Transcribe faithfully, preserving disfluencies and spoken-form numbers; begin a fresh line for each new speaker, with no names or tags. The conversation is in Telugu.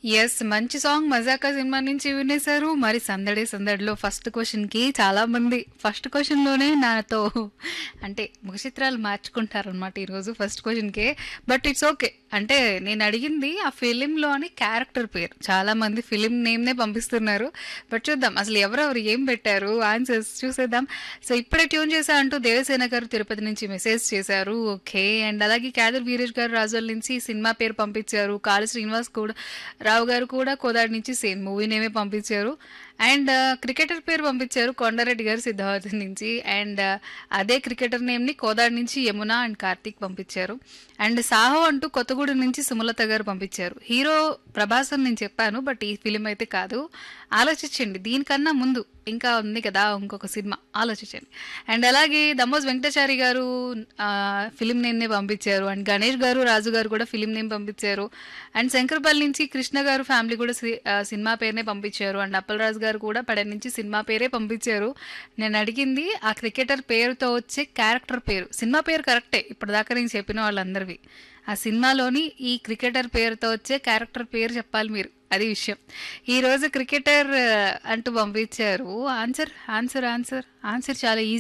యెస్. మంచి సాంగ్ 'మజాకా' సినిమా నుంచి వినేశారు. మరి 'సందడి సందడిలో' ఫస్ట్ క్వెషన్‌కి చాలామంది ఫస్ట్ క్వెషన్‌లోనే నాతో అంటే ముఖ చిత్రాలు మార్చుకుంటారనమాట ఈరోజు ఫస్ట్ క్వెషన్‌కే. But it's okay. అంటే నేను అడిగింది ఆ ఫిలింలోని క్యారెక్టర్ పేరు. చాలామంది ఫిలిం నేమ్‌నే పంపిస్తున్నారు. బట్ చూద్దాం అసలు ఎవరెవరు ఏం పెట్టారు ఆన్సర్స్ చూసేద్దాం. సో ఇప్పుడే ట్యూన్ చేశా అంటూ దేవసేన గారు తిరుపతి నుంచి మెసేజ్ చేశారు. ఓకే. అండ్ అలాగే క్యాదర్ వీరేష్ గారు రాజోల్ నుంచి సినిమా పేరు పంపించారు. కాళ శ్రీనివాస్ కూడా రావు గారు కూడా కోదాడి నుంచి సేమ్ మూవీ నేమే పంపించారు. అండ్ క్రికెటర్ పేరు పంపించారు కొండారెడ్డి గారు సిద్ధావతి నుంచి. అండ్ అదే క్రికెటర్ నేమ్ని కోదాడి నుంచి యమున అండ్ కార్తీక్ పంపించారు. అండ్ సాహో అంటూ కొత్తగూడెం నుంచి సుమలత గారు పంపించారు. హీరో ప్రభాస్ అని నేను చెప్పాను. బట్ ఈ ఫిలిం అయితే కాదు. ఆలోచించండి దీనికన్నా ముందు ఇంకా ఉంది కదా ఇంకొక సినిమా ఆలోచించండి. అండ్ అలాగే దమ్మోజ్ వెంకటాచారి గారు ఆ, ఫిలిం నేమ్నే పంపించారు. అండ్ గణేష్ గారు రాజు గారు కూడా ఫిలిం నేమ్ పంపించారు. అండ్ శంకర్పల్లి నుంచి కృష్ణ గారు ఫ్యామిలీ కూడా సి- ఆ, సినిమా పేరునే పంపించారు. అండ్ అప్పలరాజు గారు కూడా పడే నుంచి సినిమా పేరే పంపించారు. నేను అడిగింది ఆ క్రికెటర్ పేరుతో వచ్చే క్యారెక్టర్ పేరు. సినిమా పేరు కరెక్టే ఇప్పటిదాకా నేను చెప్పిన వాళ్ళందరివి. ఆ సినిమాలోని ఈ క్రికెటర్ పేరుతో వచ్చే క్యారెక్టర్ పేరు చెప్పాలి మీరు. అది విషయం. ఈరోజు క్రికెటర్ ఆ, అంటూ పంపించారు. ఆన్సర్ ఆన్సర్ ఆన్సర్ ఆన్సర్ చాలా ఈజీ.